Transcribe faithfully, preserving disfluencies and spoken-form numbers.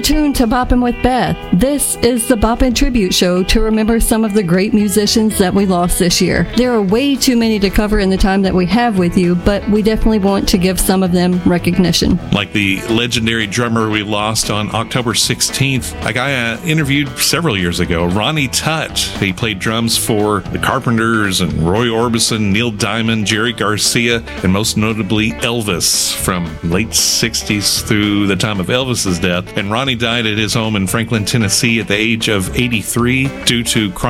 tuned to Boppin' with Beth. This is the Boppin' Tribute Show to remember some of the great musicians that we lost this year. There are way too many to cover in the time that we have with you, but we definitely want to give some of them recognition. Like the legendary drummer we lost on October sixteenth, a guy I interviewed several years ago, Ronnie Tutt. He played drums for the Carpenters and Roy Orbison, Neil Diamond, Jerry Garcia, and most notably Elvis from late sixties through the time of Elvis's death. And Ronnie died at his home in Franklin, Tennessee at the age of eighty-three due to chronic